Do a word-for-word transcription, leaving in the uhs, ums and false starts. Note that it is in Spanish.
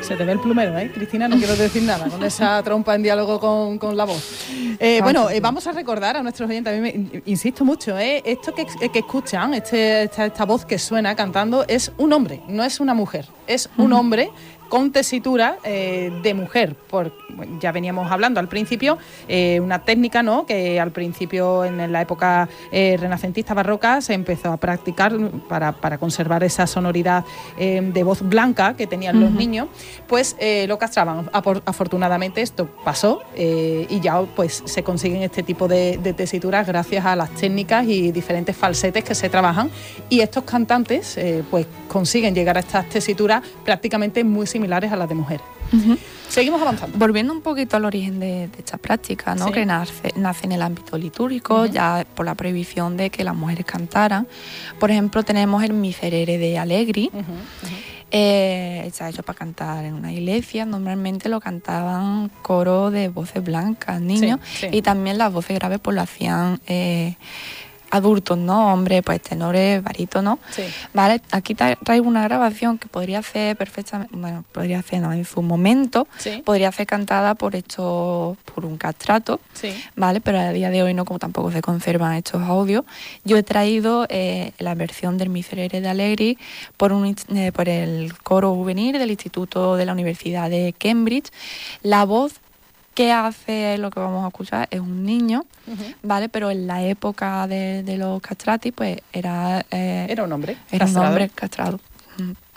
Se te ve el plumero, ¿eh, Cristina? No quiero decir nada con esa trompa en diálogo con, con la voz. Eh, bueno, eh, vamos a recordar a nuestros oyentes, a mí me, insisto mucho, ¿eh? Esto que, que escuchan, este, esta, esta voz que suena cantando, es un hombre, no es una mujer, es un hombre con tesitura eh, de mujer. Por, bueno, ya veníamos hablando al principio, eh, una técnica, ¿no?, que al principio en la época eh, renacentista barroca se empezó a practicar para, para conservar esa sonoridad eh, de voz blanca que tenían uh-huh. los niños, pues eh, lo castraban. Afortunadamente esto pasó eh, y ya pues se consiguen este tipo de, de tesituras gracias a las técnicas y diferentes falsetes que se trabajan, y estos cantantes eh, pues consiguen llegar a estas tesituras prácticamente muy similares a las de mujeres. Uh-huh. Seguimos avanzando. Volviendo un poquito al origen de, de esta práctica, ¿no? Sí. Que nace, nace en el ámbito litúrgico, uh-huh. ya por la prohibición de que las mujeres cantaran. Por ejemplo, tenemos el Miserere de Allegri. Uh-huh. Uh-huh. Eh, está hecho para cantar en una iglesia. Normalmente lo cantaban coro de voces blancas, niños, sí, sí. y también las voces graves pues lo hacían eh, adultos, ¿no? Hombres, pues tenores, barítonos, sí. ¿vale? Aquí traigo una grabación que podría ser perfectamente, bueno, podría ser, ¿no? En su momento, sí. podría ser cantada por estos, por un castrato, sí. ¿vale? Pero a día de hoy no, como tampoco se conservan estos audios. Yo he traído eh, la versión del Miserere de Allegri por, un, eh, por el coro juvenil del Instituto de la Universidad de Cambridge. La voz que hace lo que vamos a escuchar es un niño, uh-huh. ¿vale? Pero en la época de, de los castrati, pues era... Eh, era un hombre Era castrado. un hombre castrado. Uh-huh.